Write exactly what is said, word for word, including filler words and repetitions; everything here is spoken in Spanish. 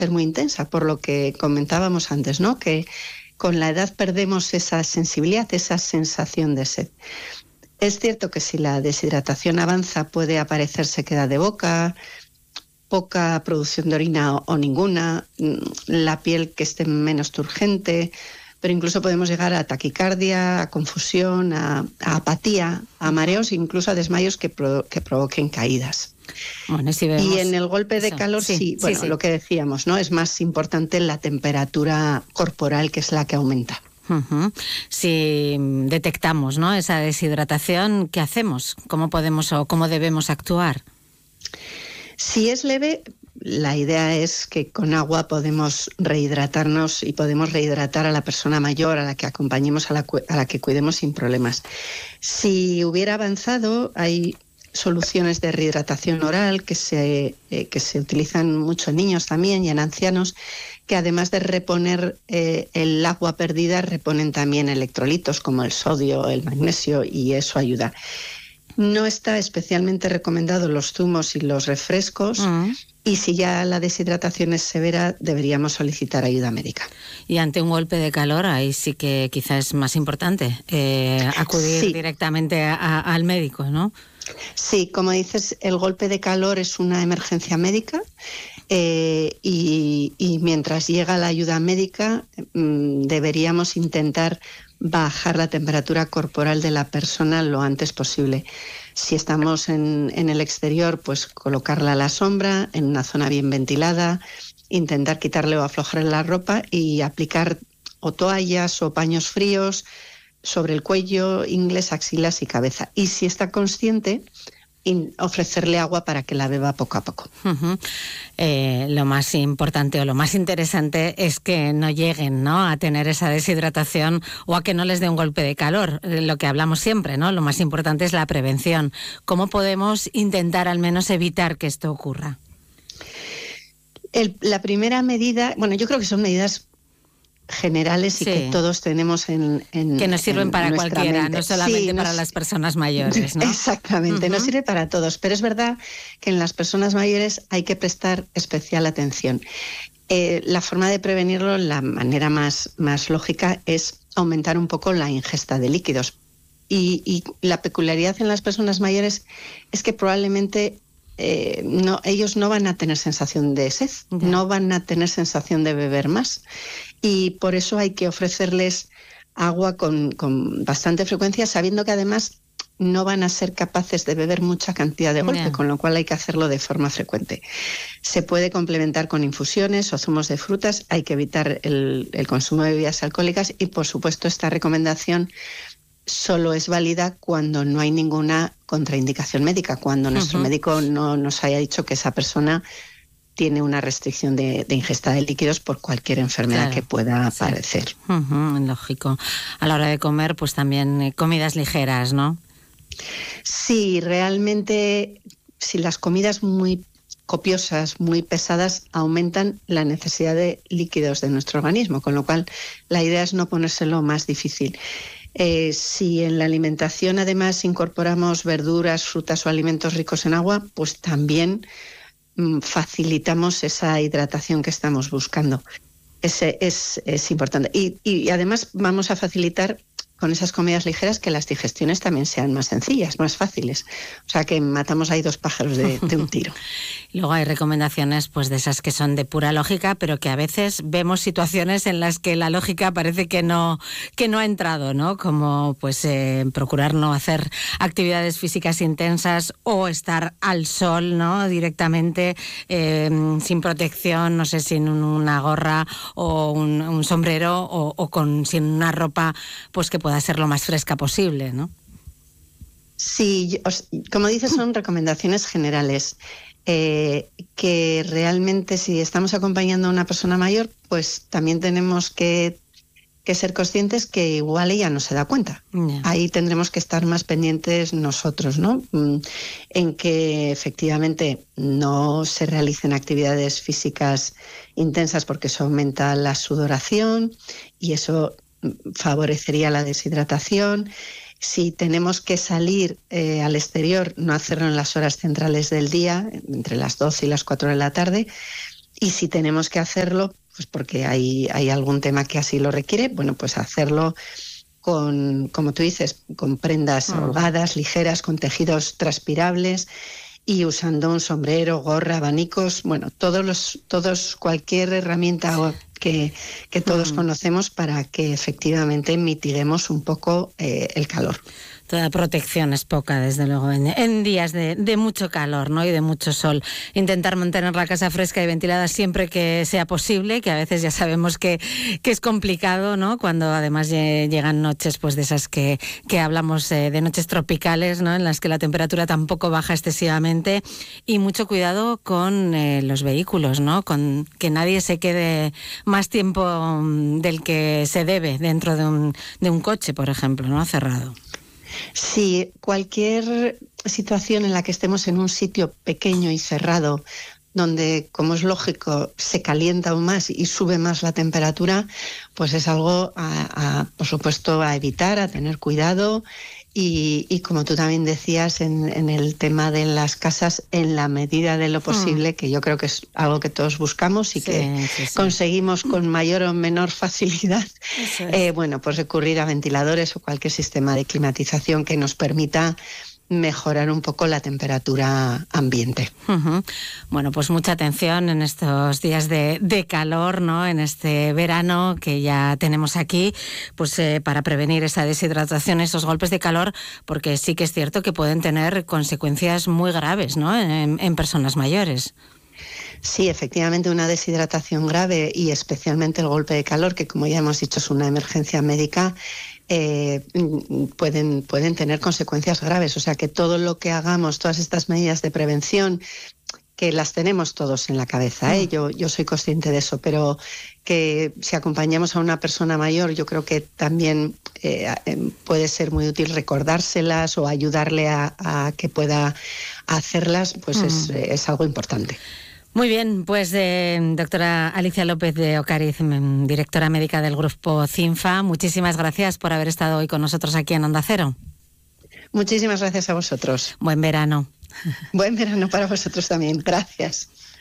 ser muy intensa, por lo que comentábamos antes, ¿no? Que con la edad perdemos esa sensibilidad, esa sensación de sed. Es cierto que si la deshidratación avanza puede aparecer sequedad de boca, poca producción de orina o, o ninguna, la piel que esté menos turgente, pero incluso podemos llegar a taquicardia, a confusión, a, a apatía, a mareos, incluso a desmayos que, pro, que provoquen caídas. Bueno, si vemos... Y en el golpe de Eso. calor, sí, sí bueno, sí, sí. lo que decíamos, ¿no? Es más importante la temperatura corporal, que es la que aumenta. Uh-huh. Si detectamos, ¿no?, esa deshidratación, ¿qué hacemos? ¿Cómo podemos o cómo debemos actuar? Si es leve, la idea es que con agua podemos rehidratarnos y podemos rehidratar a la persona mayor, a la que acompañemos, a la, a la que cuidemos sin problemas. Si hubiera avanzado, hay soluciones de rehidratación oral que se, eh, que se utilizan mucho en niños también y en ancianos, que además de reponer eh, el agua perdida, reponen también electrolitos como el sodio, el magnesio, y eso ayuda. No está especialmente recomendado los zumos y los refrescos, uh-huh. y si ya la deshidratación es severa, deberíamos solicitar ayuda médica. Y ante un golpe de calor, ahí sí que quizás es más importante eh, acudir sí. directamente a, a, al médico, ¿no? Sí, como dices, el golpe de calor es una emergencia médica. Eh, y, y mientras llega la ayuda médica, mmm, deberíamos intentar bajar la temperatura corporal de la persona lo antes posible. Si estamos en, en el exterior, pues colocarla a la sombra, en una zona bien ventilada, intentar quitarle o aflojarle la ropa y aplicar o toallas o paños fríos sobre el cuello, ingles, axilas y cabeza. Y si está consciente, ofrecerle agua para que la beba poco a poco. Uh-huh. Eh, lo más importante o lo más interesante es que no lleguen, ¿no?, a tener esa deshidratación o a que no les dé un golpe de calor. Eh, lo que hablamos siempre, ¿no? Lo más importante es la prevención. ¿Cómo podemos intentar al menos evitar que esto ocurra? El, la primera medida, bueno, yo creo que son medidas generales y sí. que todos tenemos en, en que nos sirven en para cualquiera, mente. no solamente sí, para nos... las personas mayores, ¿no? Exactamente, uh-huh. nos sirve para todos, pero es verdad que en las personas mayores hay que prestar especial atención. Eh, la forma de prevenirlo, la manera más, más lógica, es aumentar un poco la ingesta de líquidos. Y, y la peculiaridad en las personas mayores es que probablemente Eh, no, ellos no van a tener sensación de sed, yeah. no van a tener sensación de beber más, y por eso hay que ofrecerles agua con, con bastante frecuencia, sabiendo que además no van a ser capaces de beber mucha cantidad de golpe, yeah. con lo cual hay que hacerlo de forma frecuente. Se puede complementar con infusiones o zumos de frutas, hay que evitar el, el consumo de bebidas alcohólicas y, por supuesto, esta recomendación solo es válida cuando no hay ninguna contraindicación médica, cuando uh-huh. nuestro médico no nos haya dicho que esa persona tiene una restricción de, de ingesta de líquidos por cualquier enfermedad claro, que pueda sí. aparecer. Uh-huh, lógico. A la hora de comer, pues también eh, comidas ligeras, ¿no? Sí, realmente, si las comidas muy copiosas, muy pesadas, aumentan la necesidad de líquidos de nuestro organismo, con lo cual la idea es no ponérselo más difícil. Eh, si en la alimentación además incorporamos verduras, frutas o alimentos ricos en agua, pues también mm, facilitamos esa hidratación que estamos buscando. Ese es, es importante. Y, y además vamos a facilitar con esas comidas ligeras que las digestiones también sean más sencillas, más fáciles. O sea que matamos ahí dos pájaros de, de un tiro. Luego hay recomendaciones pues de esas que son de pura lógica, pero que a veces vemos situaciones en las que la lógica parece que no, que no ha entrado, ¿no? Como pues eh, procurar no hacer actividades físicas intensas o estar al sol, ¿no? Directamente, eh, sin protección, no sé, sin una gorra o un, un sombrero o, o con sin una ropa pues que pueda ser lo más fresca posible, ¿no? Sí, os, como dices, son recomendaciones generales. Eh, que realmente si estamos acompañando a una persona mayor, pues también tenemos que, que ser conscientes que igual ella no se da cuenta. Yeah. Ahí tendremos que estar más pendientes nosotros, ¿no? En que efectivamente no se realicen actividades físicas intensas porque eso aumenta la sudoración y eso favorecería la deshidratación. Si tenemos que salir eh, al exterior, no hacerlo en las horas centrales del día, entre las doce y las cuatro de la tarde. Y si tenemos que hacerlo, pues porque hay, hay algún tema que así lo requiere, bueno, pues hacerlo con, como tú dices, con prendas Mm. holgadas, ligeras, con tejidos transpirables y usando un sombrero, gorra, abanicos, bueno, todos los, todos, cualquier herramienta que, que todos Mm. conocemos para que efectivamente mitiguemos un poco eh, el calor. Toda protección es poca, desde luego, en, en días de, de mucho calor, ¿no? Y de mucho sol. Intentar mantener la casa fresca y ventilada siempre que sea posible, que a veces ya sabemos que, que es complicado, ¿no? Cuando además llegan noches, pues de esas que, que hablamos, eh, de noches tropicales, ¿no? En las que la temperatura tampoco baja excesivamente. Y mucho cuidado con eh, los vehículos, ¿no? Con que nadie se quede más tiempo del que se debe dentro de un, de un coche, por ejemplo, ¿no? Cerrado. Sí, cualquier situación en la que estemos en un sitio pequeño y cerrado, donde, como es lógico, se calienta aún más y sube más la temperatura, pues es algo, a, a, por supuesto, a evitar, a tener cuidado. Y, y como tú también decías en, en el tema de las casas, en la medida de lo posible, mm. que yo creo que es algo que todos buscamos y sí, que sí, sí. conseguimos con mayor o menor facilidad, es. eh, bueno, pues recurrir a ventiladores o cualquier sistema de climatización que nos permita mejorar un poco la temperatura ambiente. Uh-huh. Bueno, pues mucha atención en estos días de, de calor, ¿no? En este verano que ya tenemos aquí, pues eh, para prevenir esa deshidratación, esos golpes de calor, porque sí que es cierto que pueden tener consecuencias muy graves, ¿no? En, en personas mayores. Sí, efectivamente, una deshidratación grave y especialmente el golpe de calor, que como ya hemos dicho es una emergencia médica, eh, pueden, pueden tener consecuencias graves. O sea que todo lo que hagamos, todas estas medidas de prevención, que las tenemos todos en la cabeza, ¿eh? yo, yo soy consciente de eso, pero que si acompañamos a una persona mayor, yo creo que también eh, puede ser muy útil recordárselas o ayudarle a, a que pueda hacerlas, pues mm. es, es algo importante. Muy bien, pues eh, doctora Alicia López de Ocariz, directora médica del Grupo CINFA, muchísimas gracias por haber estado hoy con nosotros aquí en Onda Cero. Muchísimas gracias a vosotros. Buen verano. Buen verano para vosotros también, gracias.